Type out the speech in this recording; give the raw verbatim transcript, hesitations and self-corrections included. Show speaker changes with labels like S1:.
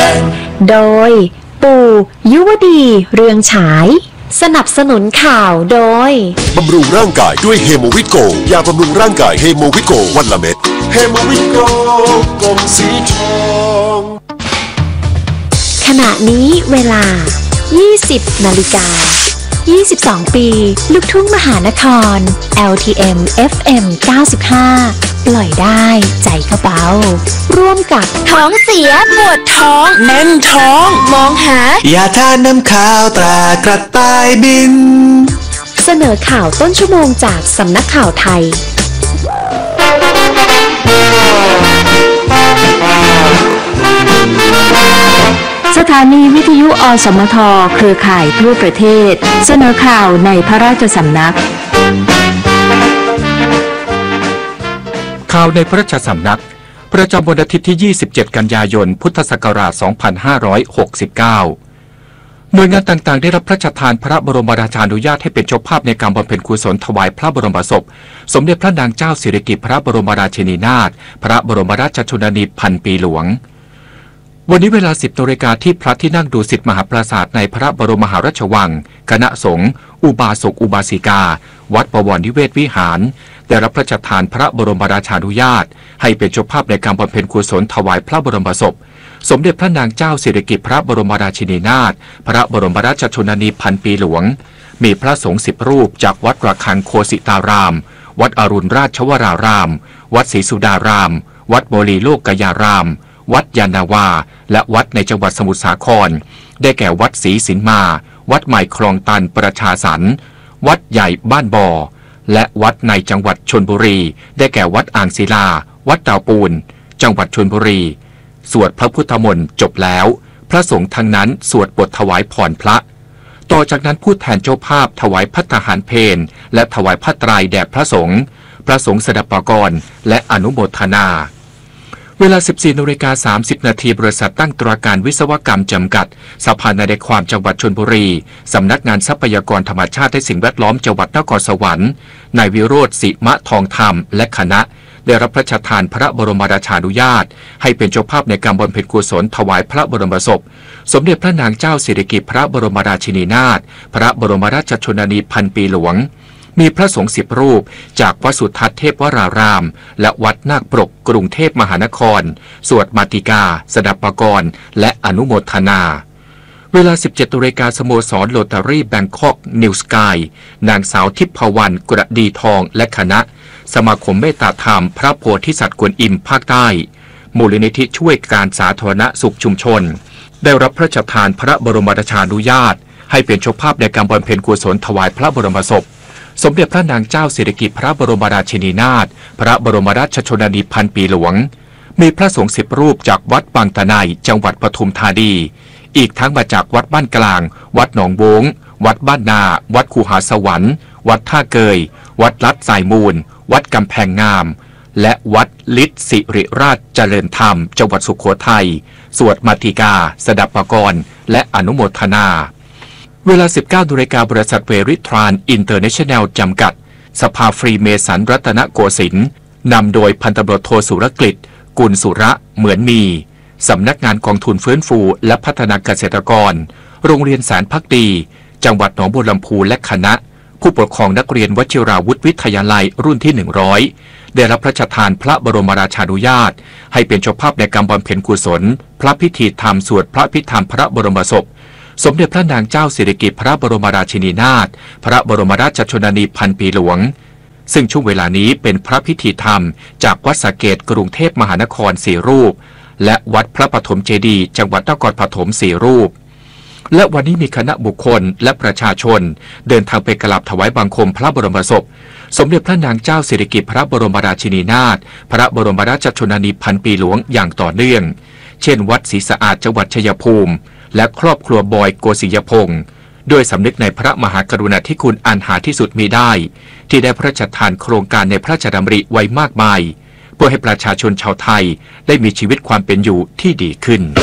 S1: โดยปู่ยุวดีเรืองฉายสนับสนุนข่าวโดย
S2: บำรุงร่างกายด้วยเฮโมวิโกยาบำรุงร่างกายเฮโมวิโกวันละเม็ดเฮโมวิโกกลมสีทอง
S1: ขณะนี้เวลา ยี่สิบนาฬิกายี่สิบสอง ปีลูกทุ่งมหานคร แอล ที เอ็ม เอฟ เอ็ม เก้าสิบห้า ปล่อยได้ใจก็เบาร่วมกับท้องเสียปวดท้องแน่นท้องมองหาย
S3: าทานน้ำข้าวตรากระต่ายบิน
S1: เสนอข่าวต้นชั่วโมงจากสำนักข่าวไทยสถานีวิทยุอสมทเครือข่ายทั่วประเทศเสนอข่าวในพระราชสำนัก
S4: ข่าวในพระราชสำนักประจำวันอาทิตย์ที่ยี่สิบเจ็ดกันยายนพุทธศักราชสองพันห้าร้อยหกสิบเก้าหน่วยงานต่างๆได้รับพระราชทานพระบรมราชานุญาตให้เป็นเจ้าภาพในการบำเพ็ญกุศลถวายพระบรมศพสมเด็จพระนางเจ้าสิริกิติ์พระบรมราชินีนาถพระบรมราชชนนีพันปีหลวงวันนี้เวลา สิบนาฬิกาที่พระที่นั่งดุสิตมหาปราสาทในพระบรมมหาราชวังคณะสงฆ์อุบาสกอุบาสิกาวัดบวรนิเวศวิหารได้รับพระราชทานพระบรมราชานุญาตให้เป็นเจ้าภาพในการบำเพ็ญกุศลถวายพระบรมศพสมเด็จพระนางเจ้าสิริกิติ์พระบรมราชินีนาถพระบรมราชชนนีพันปีหลวงมีพระสงฆ์สิบรูปจากวัดระฆังโคสิตารามวัดอรุณราชวรารามวัดศรีสุดารามวัดโมลีโลกกยารามวัดยานาวาและวัดในจังหวัดสมุทรสาครได้แก่วัดศรีสินมาวัดใหม่คลองตันประชาสรรค์วัดใหญ่บ้านบ่อและวัดในจังหวัดชลบุรีได้แก่วัดอ่างศิลาวัดดาวปูนจังหวัดชลบุรีสวดพระพุทธมนต์จบแล้วพระสงฆ์ทั้งนั้นสวดบทถวายพรพระต่อจากนั้นผู้แทนเจ้าภาพถวายภัตตาหารเพลและถวายผ้าไตรแด่พระสงฆ์พระสงฆ์สดับปกรณ์และอนุโมทนาเวลา สิบสี่นาฬิกาสามสิบนาทีบริษัทตั้งตราการวิศวกรรมจำกัดสภานาได้ความจังหวัดชลบุรีสำนักงานทรัพยากรธรรมชาติและสิ่งแวดล้อมจังหวัดนครสวรรค์นายวิโรจน์ศิมะทองธรรมและคณะได้รับพระราชทานพระบรมราชานุญาตให้เป็นเจ้าภาพในการบำเพ็ญกุศลถวายพระบรมศพสมเด็จพระนางเจ้าสิริกิติ์พระบรมราชินีนาถพระบรมราชชนนีพันปีหลวงมีพระสงฆ์สิบรูปจากวัดสุทัศน์เทพวรารามและวัดนาคปรกกรุงเทพมหานครสวดมาติกาสดับปกรณ์และอนุโมทนาเวลา สิบเจ็ดนาฬิกาสโมสรโรตารี่แบงคอกนิวสกายนางสาวทิพวรรณกระดีทองและคณะสมาคมเมตตาธรรมพระโพธิสัตว์กวนอิมภาคใต้มูลนิธิช่วยการสาธารณสุขชุมชนได้รับพระราชทานพระบรมราชานุญาตให้เป็นเจ้าภาพในการบำเพ็ญกุศลถวายพระบรมศพสมเด็จพระนางเจ้าสิริกิติ์พระบรมราชินีนาถพระบรมราชชนนีพันปีหลวงมีพระสงฆ์สิบรูปจากวัดบางตะไนจังหวัดปทุมธานีอีกทั้งมาจากวัดบ้านกลางวัดหนองโบงวัดบ้านนาวัดคูหาสวรรค์วัดท่าเกยวัดลัดสายมูลวัดกำแพงงามและวัดฤทธิสิริราชเจริญธรรมจังหวัดสุโขทัยสวดมาติกาสดับปกรณ์และอนุโมทนาเวลา สิบเก้านาฬิกาบริษัทเวริทรานอินเตอร์เนชั่นแนลจำกัดสภาฟรีเมสันรัตนโกสินทร์นำโดยพันตำรวจโทสุรกฤษกุลสุระเหมือนมีสำนักงานกองทุนฟื้นฟูและพัฒนาเกษตรกรโรงเรียนแสนพักดีจังหวัดหนองบัวลำพูและคณะผู้ปกครองนักเรียนวชิราวุธวิทยาลัยรุ่นที่หนึ่งร้อยได้รับพระราชทานพระบรมราชานุญาตให้เป็นเจ้าภาพในการบำเพ็ญกุศลพระพิธีธรรมสวดพระพิธรรมพระบรมศพสมเด็จพระนางเจ้าสิริกิติ์พระบรมราชินีนาถพระบรมราชชนนีพันปีหลวงซึ่งช่วงเวลานี้เป็นพระพิธีธรรมจากวัดสะเกษกรุงเทพมหานครสี่รูปและวัดพระปฐมเจดีย์จังหวัดนครปฐมสี่รูปและวันนี้มีคณะบุคคลและประชาชนเดินทางไปกราบถวายบังคมพระบรมศพสมเด็จพระนางเจ้าสิริกิติ์พระบรมราชินีนาถพระบรมราชชนนีพันปีหลวงอย่างต่อเนื่องเช่นวัดศรีสะอาดจังหวัดชัยภูมิและครอบครัวบอยโกศิยพงศ์ด้วยสำนึกในพระมหากรุณาธิคุณอันหาที่สุดมิได้ที่ได้พระราชทานโครงการในพระราชดำริไว้มากมายเพื่อให้ประชาชนชาวไทยได้มีชีวิตความเป็นอยู่ที่ดีขึ้น